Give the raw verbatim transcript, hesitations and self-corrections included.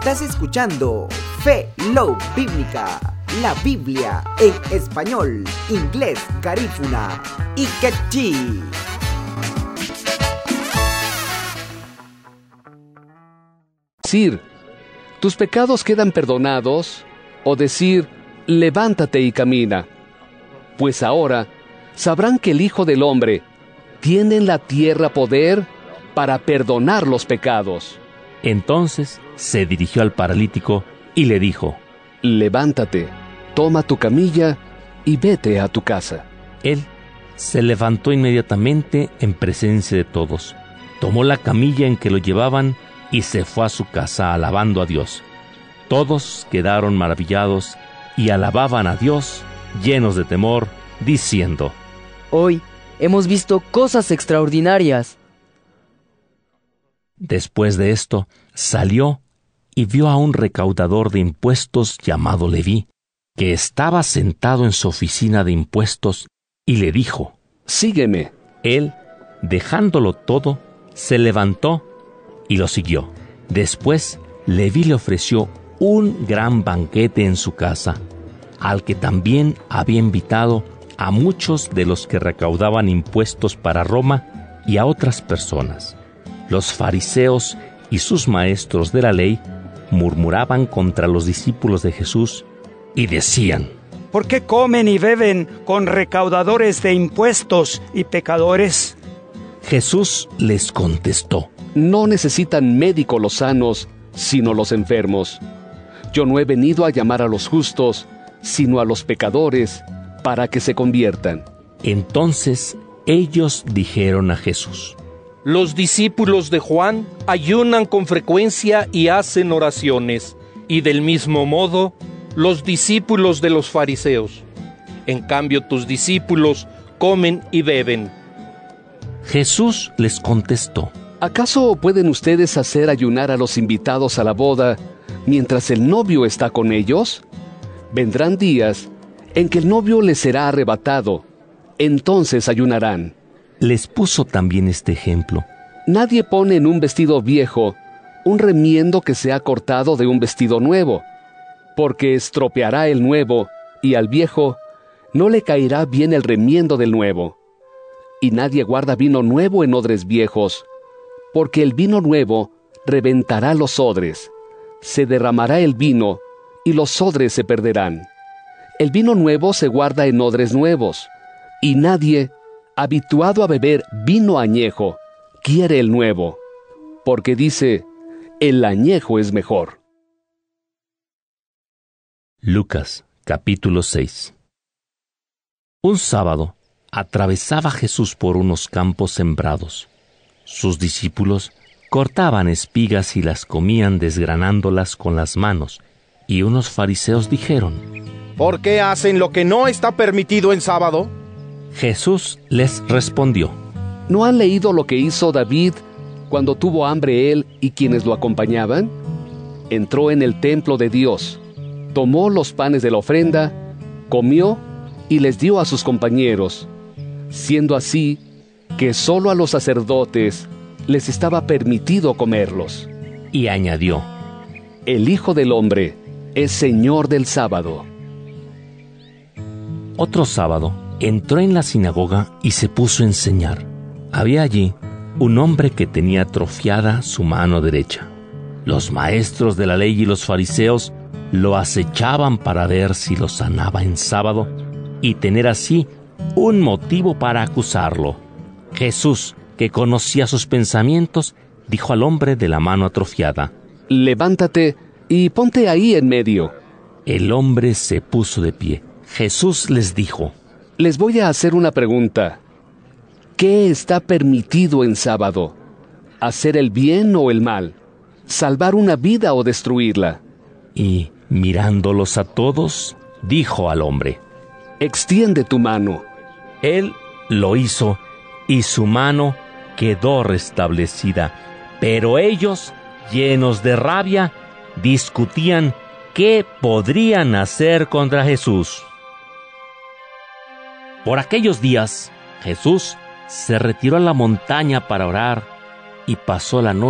Estás escuchando Fe Love Bíblica, la Biblia en español, inglés, garífuna y quechí. Decir, tus pecados quedan perdonados, o decir, levántate y camina. Pues ahora sabrán que el Hijo del Hombre tiene en la tierra poder para perdonar los pecados. Entonces se dirigió al paralítico y le dijo: levántate, toma tu camilla y vete a tu casa. Él se levantó inmediatamente en presencia de todos, tomó la camilla en que lo llevaban y se fue a su casa alabando a Dios. Todos quedaron maravillados y alababan a Dios llenos de temor, diciendo: hoy hemos visto cosas extraordinarias. Después de esto, salió y vio a un recaudador de impuestos llamado Leví, que estaba sentado en su oficina de impuestos, y le dijo: sígueme. Él, dejándolo todo, se levantó y lo siguió. Después, Leví le ofreció un gran banquete en su casa, al que también había invitado a muchos de los que recaudaban impuestos para Roma y a otras personas. Los fariseos y sus maestros de la ley murmuraban contra los discípulos de Jesús y decían: ¿por qué comen y beben con recaudadores de impuestos y pecadores? Jesús les contestó: no necesitan médico los sanos, sino los enfermos. Yo no he venido a llamar a los justos, sino a los pecadores, para que se conviertan. Entonces ellos dijeron a Jesús: los discípulos de Juan ayunan con frecuencia y hacen oraciones, y del mismo modo los discípulos de los fariseos. En cambio, tus discípulos comen y beben. Jesús les contestó: ¿acaso pueden ustedes hacer ayunar a los invitados a la boda mientras el novio está con ellos? Vendrán días en que el novio les será arrebatado, entonces ayunarán. Les puso también este ejemplo: nadie pone en un vestido viejo un remiendo que se ha cortado de un vestido nuevo, porque estropeará el nuevo, y al viejo no le caerá bien el remiendo del nuevo. Y nadie guarda vino nuevo en odres viejos, porque el vino nuevo reventará los odres, se derramará el vino, y los odres se perderán. El vino nuevo se guarda en odres nuevos, y nadie, habituado a beber vino añejo, quiere el nuevo, porque dice: el añejo es mejor. Lucas, capítulo seis. Un sábado, atravesaba Jesús por unos campos sembrados. Sus discípulos cortaban espigas y las comían desgranándolas con las manos, y unos fariseos dijeron: ¿por qué hacen lo que no está permitido en sábado? Jesús les respondió: ¿no han leído lo que hizo David cuando tuvo hambre él y quienes lo acompañaban? Entró en el templo de Dios, tomó los panes de la ofrenda, comió y les dio a sus compañeros, siendo así que solo a los sacerdotes les estaba permitido comerlos. Y añadió: el Hijo del Hombre es Señor del sábado. Otro sábado, entró en la sinagoga y se puso a enseñar. Había allí un hombre que tenía atrofiada su mano derecha. Los maestros de la ley y los fariseos lo acechaban para ver si lo sanaba en sábado y tener así un motivo para acusarlo. Jesús, que conocía sus pensamientos, dijo al hombre de la mano atrofiada: levántate y ponte ahí en medio. El hombre se puso de pie. Jesús les dijo: les voy a hacer una pregunta. ¿Qué está permitido en sábado? ¿Hacer el bien o el mal? ¿Salvar una vida o destruirla? Y, mirándolos a todos, dijo al hombre: extiende tu mano. Él lo hizo, y su mano quedó restablecida. Pero ellos, llenos de rabia, discutían qué podrían hacer contra Jesús. Por aquellos días, Jesús se retiró a la montaña para orar y pasó la noche